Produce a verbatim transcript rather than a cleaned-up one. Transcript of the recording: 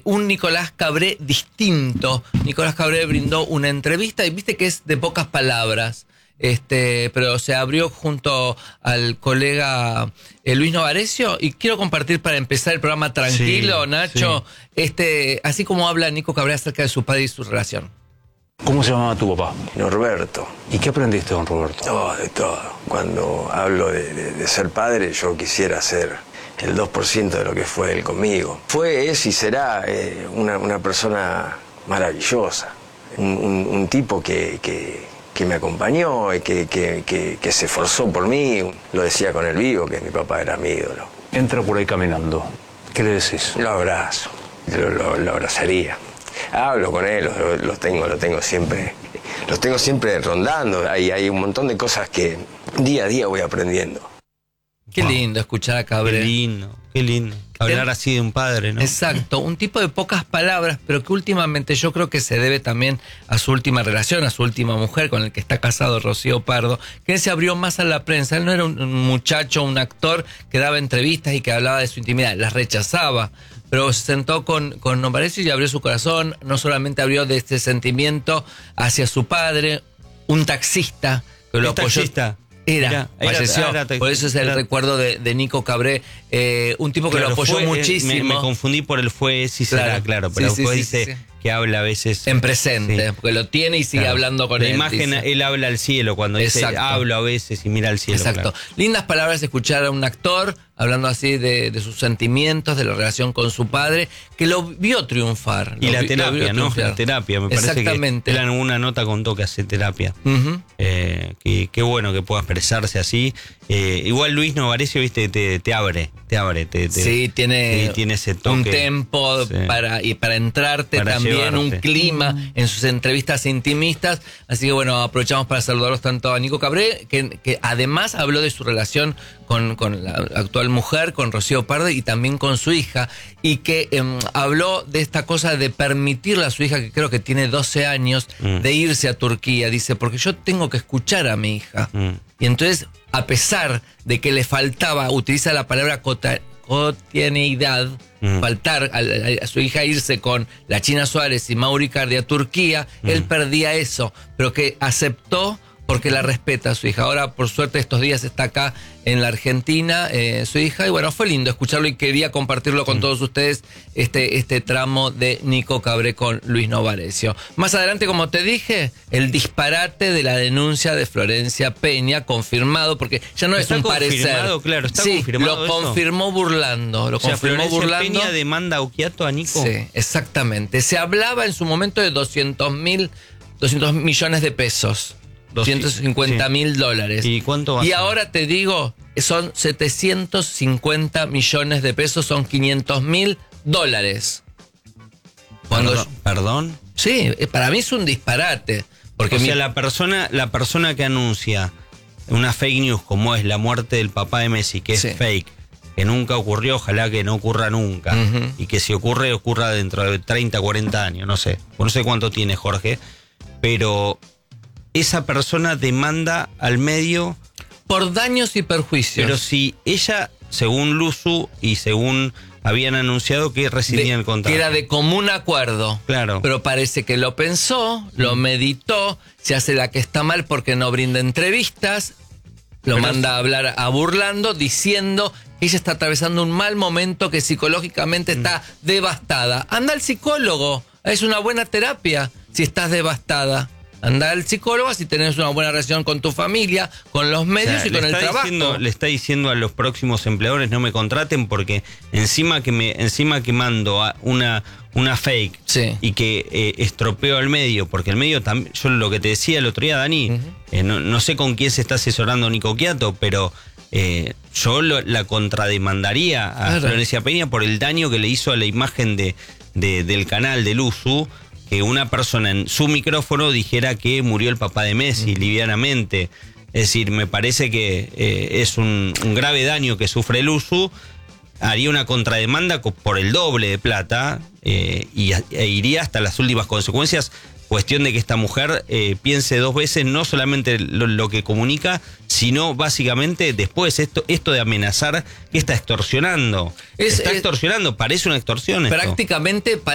un Nicolás Cabré distinto. Nicolás Cabré brindó una entrevista y viste que es de pocas palabras. Este, pero se abrió junto al colega eh, Luis Novarecio y quiero compartir para empezar el programa tranquilo, sí, Nacho, sí. este, así como habla Nico Cabré acerca de su padre y su relación. ¿Cómo se llamaba tu papá? Norberto. ¿Y qué aprendiste, don Roberto? Todo, de todo. Cuando hablo de, de, de ser padre, yo quisiera ser el dos por ciento de lo que fue él conmigo. Fue, es y será eh, una, una persona maravillosa, un, un, un tipo que... que que me acompañó y que, que, que, que se esforzó por mí. Lo decía con el vivo, que mi papá era mi ídolo. Entra por ahí caminando. ¿Qué le decís? Lo abrazo, lo, lo, lo abrazaría. Hablo con él, los lo tengo, lo tengo siempre, los tengo siempre rondando. Hay, hay un montón de cosas que día a día voy aprendiendo. Qué wow. lindo escuchar a Cabré. Qué lindo, qué lindo. Hablar así de un padre, ¿no? Exacto, un tipo de pocas palabras, pero que últimamente yo creo que se debe también a su última relación, a su última mujer con el que está casado, Rocío Pardo, que él se abrió más a la prensa. Él no era un muchacho, un actor que daba entrevistas y que hablaba de su intimidad, las rechazaba, pero se sentó con, con Novarecio y abrió su corazón. No solamente abrió de este sentimiento hacia su padre, un taxista que lo apoyó. Taxista? Era, era, falleció, era, era, por eso es el era, recuerdo de, de Nico Cabré, eh, un tipo que claro, lo apoyó fue, muchísimo. Me, me confundí por el fue, sí será, claro, claro pero sí, después sí, dice sí, sí. que habla a veces... En presente, sí. porque lo tiene y sigue claro. hablando con la él. La imagen, dice. él habla al cielo, cuando Exacto. dice hablo a veces y mira al cielo. Exacto. Claro. Lindas palabras escuchar a un actor hablando así de, de sus sentimientos, de la relación con su padre, que lo vio triunfar. Y lo la vi, terapia, ¿no? Triunfar. La terapia, me parece Exactamente. que él en alguna nota contó que hace terapia. Uh-huh. eh, que, qué bueno que pueda expresarse así. Eh, igual Luis Novarecio, viste, te, te abre, te abre. Te, te, sí, tiene, sí, tiene ese toque. Un tempo sí. para, y para entrarte para también, llevarte. Un clima uh-huh. en sus entrevistas intimistas. Así que bueno, aprovechamos para saludarlos tanto a Nico Cabré, que, que además habló de su relación con, con la actual mujer, con Rocío Pardo, y también con su hija, y que eh, habló de esta cosa de permitirle a su hija, que creo que tiene doce años, mm. de irse a Turquía. Dice, porque yo tengo que escuchar a mi hija. Mm. Y entonces, a pesar de que le faltaba, utiliza la palabra cota, cotidianeidad, mm. faltar a, a, a su hija irse con la China Suárez y Mauro Icardi a Turquía, mm. él perdía eso, pero que aceptó porque la respeta a su hija. Ahora, por suerte, estos días está acá en la Argentina, eh, su hija, y bueno, fue lindo escucharlo y quería compartirlo con mm. todos ustedes, este, este tramo de Nico Cabré con Luis Novarecio. Más adelante, como te dije, el disparate de la denuncia de Florencia Peña, confirmado, porque ya no es un parecer. Claro, está sí, confirmado lo eso. confirmó burlando, lo o sea, confirmó Florencia burlando. Peña demanda a Occhiato a Nico. Sí, exactamente. Se hablaba en su momento de doscientos mil, doscientos millones de pesos. doscientos cincuenta mil sí. dólares. ¿Y cuánto va Y a ser? ahora te digo, son setecientos cincuenta millones de pesos, son quinientos mil dólares. Cuando ¿Perdón? ¿Perdón? Sí, para mí es un disparate. Porque o sea, mi... la persona, la persona que anuncia una fake news como es la muerte del papá de Messi, que es sí. fake, que nunca ocurrió, ojalá que no ocurra nunca, uh-huh. y que si ocurre, ocurra dentro de treinta, cuarenta años, no sé. No sé cuánto tiene Jorge, pero... esa persona demanda al medio por daños y perjuicios. Pero si ella, según Luzu y según habían anunciado que rescindían el contrato, que era de común acuerdo. Claro. Pero parece que lo pensó, lo meditó, se hace la que está mal porque no brinda entrevistas, lo pero manda a hablar a burlando, diciendo que ella está atravesando un mal momento, que psicológicamente mm. está devastada. Anda al psicólogo, es una buena terapia si estás devastada. Anda al psicólogo si tenés una buena relación con tu familia, con los medios, o sea, y con el trabajo. Diciendo, le está diciendo a los próximos empleadores no me contraten porque encima que me encima que mando a una una fake sí. y que eh, estropeo al medio, porque el medio también, yo lo que te decía el otro día, Dani, uh-huh. eh, no, no sé con quién se está asesorando Nico Occhiato, pero eh, yo lo, la contrademandaría a claro. Florencia Peña por el daño que le hizo a la imagen de, de del canal de Luzu, que una persona en su micrófono dijera que murió el papá de Messi mm. livianamente. Es decir, me parece que eh, es un, un grave daño que sufre el Luzu. Haría una contrademanda por el doble de plata eh, y e iría hasta las últimas consecuencias. Cuestión de que esta mujer eh, piense dos veces no solamente lo, lo que comunica, sino básicamente después esto esto de amenazar que está extorsionando. Es, está extorsionando, parece una extorsión. Prácticamente... Esto.